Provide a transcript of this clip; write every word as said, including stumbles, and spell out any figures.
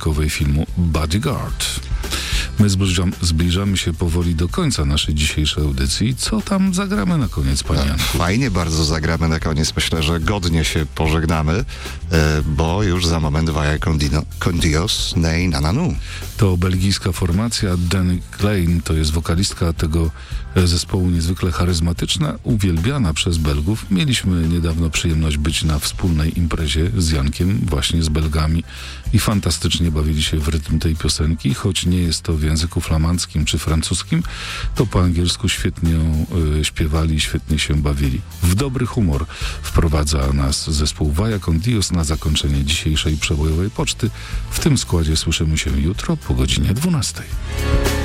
dźwiękowej filmu Bodyguard. My zbliżam, zbliżamy się powoli do końca naszej dzisiejszej audycji. Co tam zagramy na koniec, panie Janku? Fajnie bardzo zagramy na koniec. Myślę, że godnie się pożegnamy, bo już za moment Vaya con Dios nei nananu. To belgijska formacja. Danny Klein to jest wokalistka tego zespołu, niezwykle charyzmatyczna, uwielbiana przez Belgów. Mieliśmy niedawno przyjemność być na wspólnej imprezie z Jankiem, właśnie z Belgami, i fantastycznie bawili się w rytm tej piosenki. Choć nie jest to w języku flamandzkim czy francuskim, to po angielsku świetnie y, śpiewali, świetnie się bawili. W dobry humor wprowadza nas zespół Vaya con Dios na zakończenie dzisiejszej przebojowej poczty. W tym składzie słyszymy się jutro po godzinie dwunastej.